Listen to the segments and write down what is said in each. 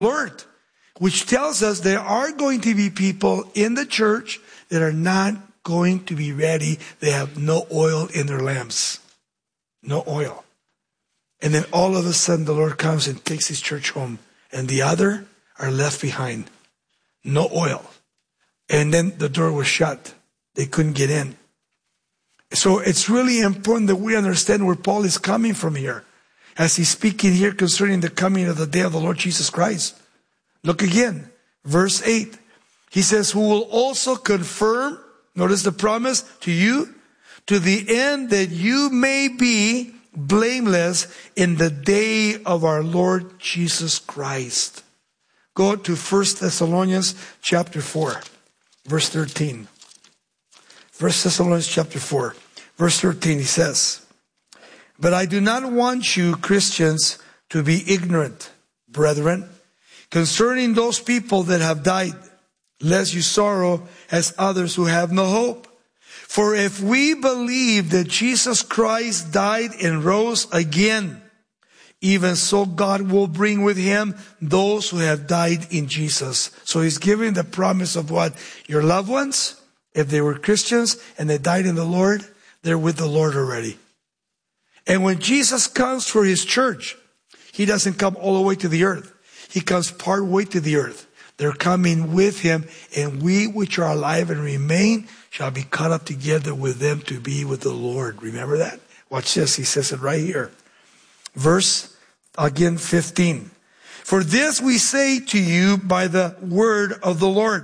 Lord, which tells us there are going to be people in the church that are not going to be ready. They have no oil in their lamps. No oil. And then all of a sudden the Lord comes and takes his church home. And the other are left behind. No oil. And then the door was shut. They couldn't get in. So it's really important that we understand where Paul is coming from here, as he's speaking here concerning the coming of the day of the Lord Jesus Christ. Look again, verse 8. He says, who will also confirm, notice the promise, to you, to the end that you may be blameless in the day of our Lord Jesus Christ. Go to 1 Thessalonians chapter 4, verse 13. 1 Thessalonians chapter 4, verse 13, he says, but I do not want you, Christians, to be ignorant, brethren, concerning those people that have died, lest you sorrow as others who have no hope. For if we believe that Jesus Christ died and rose again, even so God will bring with him those who have died in Jesus. So he's giving the promise of what? Your loved ones, if they were Christians and they died in the Lord, they're with the Lord already. And when Jesus comes for his church, he doesn't come all the way to the earth. He comes part way to the earth. They're coming with him, and we which are alive and remain shall be caught up together with them to be with the Lord. Remember that? Watch this. He says it right here. Verse, again, 15. For this we say to you by the word of the Lord,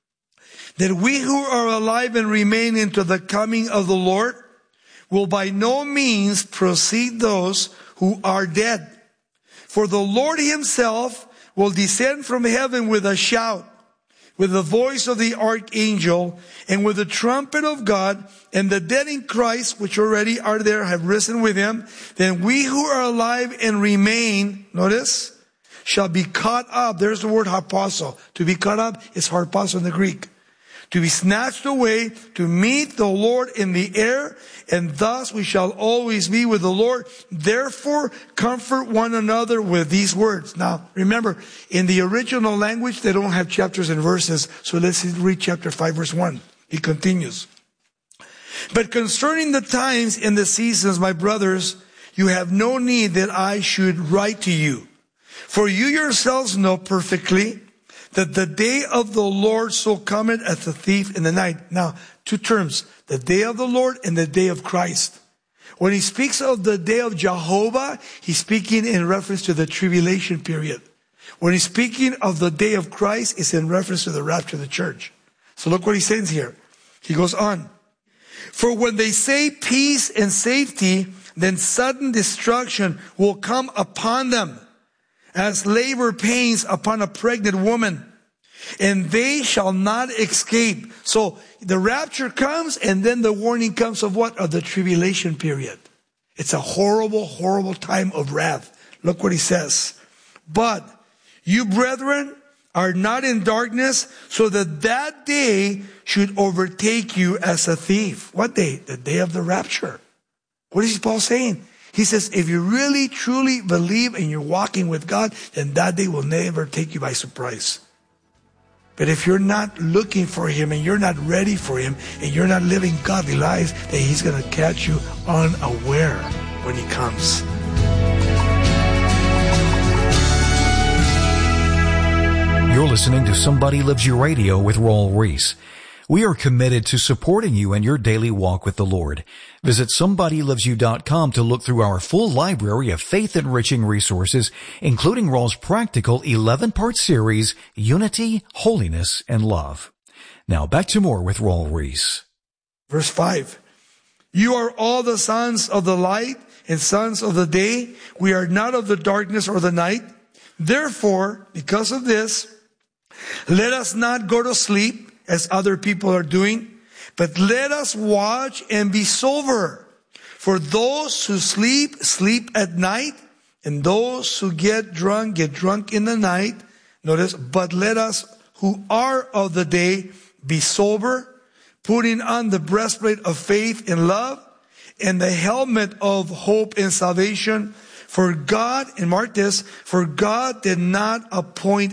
that we who are alive and remain into the coming of the Lord will by no means precede those who are dead. For the Lord himself will descend from heaven with a shout, with the voice of the archangel, and with the trumpet of God, and the dead in Christ, which already are there, have risen with him. Then we who are alive and remain, notice, shall be caught up. There's the word harpazo. To be caught up is harpazo in the Greek. To be snatched away, to meet the Lord in the air, and thus we shall always be with the Lord. Therefore, comfort one another with these words. Now, remember, in the original language, they don't have chapters and verses. So let's read chapter 5, verse 1. He continues. But concerning the times and the seasons, my brothers, you have no need that I should write to you. For you yourselves know perfectly that the day of the Lord so cometh as a thief in the night. Now, two terms, the day of the Lord and the day of Christ. When he speaks of the day of Jehovah, he's speaking in reference to the tribulation period. When he's speaking of the day of Christ, it's in reference to the rapture of the church. So look what he says here. He goes on. For when they say peace and safety, then sudden destruction will come upon them, as labor pains upon a pregnant woman, and they shall not escape. So the rapture comes, and then the warning comes of what? Of the tribulation period. It's a horrible, horrible time of wrath. Look what he says. But you, brethren, are not in darkness, so that that day should overtake you as a thief. What day? The day of the rapture. What is Paul saying? He says, if you really, truly believe and you're walking with God, then that day will never take you by surprise. But if you're not looking for him and you're not ready for him and you're not living godly lives, then he's going to catch you unaware when he comes. You're listening to Somebody Loves You Radio with Raul Ries. We are committed to supporting you in your daily walk with the Lord. Visit SomebodyLovesYou.com to look through our full library of faith-enriching resources, including Raul's practical 11-part series, Unity, Holiness, and Love. Now back to more with Raul Ries. Verse 5. You are all the sons of the light and sons of the day. We are not of the darkness or the night. Therefore, because of this, let us not go to sleep as other people are doing, but let us watch and be sober. For those who sleep, sleep at night, and those who get drunk in the night. Notice, but let us who are of the day be sober, putting on the breastplate of faith and love, and the helmet of hope and salvation. For God, and mark this, for God did not appoint